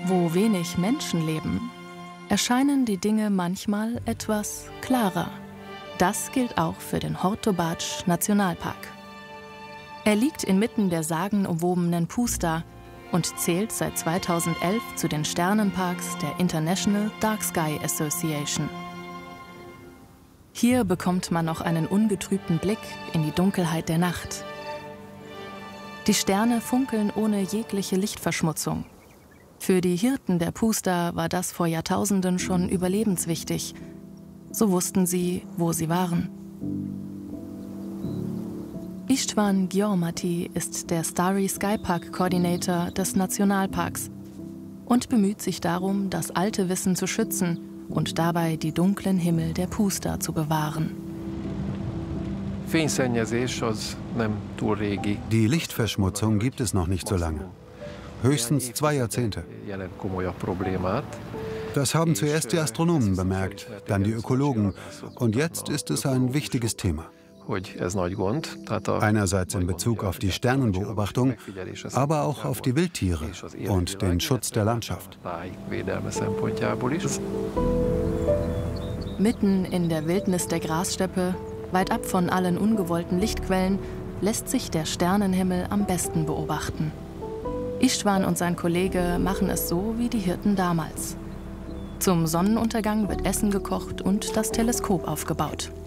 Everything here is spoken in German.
Wo wenig Menschen leben, erscheinen die Dinge manchmal etwas klarer. Das gilt auch für den Hortobács Nationalpark. Er liegt inmitten der sagenumwobenen Puszta und zählt seit 2011 zu den Sternenparks der International Dark Sky Association. Hier bekommt man noch einen ungetrübten Blick in die Dunkelheit der Nacht. Die Sterne funkeln ohne jegliche Lichtverschmutzung. Für die Hirten der Puszta war das vor Jahrtausenden schon überlebenswichtig. So wussten sie, wo sie waren. István Gyarmati ist der Starry Sky Park Coordinator des Nationalparks und bemüht sich darum, das alte Wissen zu schützen und dabei die dunklen Himmel der Puszta zu bewahren. Die Lichtverschmutzung gibt es noch nicht so lange. Höchstens 2 Jahrzehnte. Das haben zuerst die Astronomen bemerkt, dann die Ökologen. Und jetzt ist es ein wichtiges Thema. Einerseits in Bezug auf die Sternenbeobachtung, aber auch auf die Wildtiere und den Schutz der Landschaft. Mitten in der Wildnis der Grassteppe, weit ab von allen ungewollten Lichtquellen, lässt sich der Sternenhimmel am besten beobachten. István und sein Kollege machen es so wie die Hirten damals. Zum Sonnenuntergang wird Essen gekocht und das Teleskop aufgebaut.